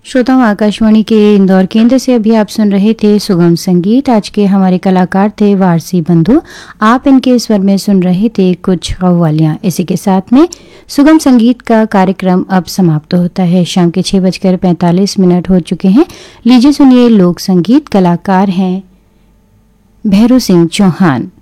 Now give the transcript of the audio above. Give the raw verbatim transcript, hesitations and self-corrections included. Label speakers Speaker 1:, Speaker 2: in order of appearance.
Speaker 1: श्रोताओं, आकाशवाणी के इंदौर केंद्र से अभी आप सुन रहे थे सुगम संगीत। आज के हमारे कलाकार थे वारसी बंधु। आप इनके स्वर में सुन रहे थे कुछ कव्वालियां। इसी के साथ में सुगम संगीत का कार्यक्रम अब समाप्त होता है। शाम के छह बजकर पैंतालीस मिनट हो चुके हैं। लीजिए सुनिए लोक संगीत। कलाकार हैं भैरू सिंह चौहान।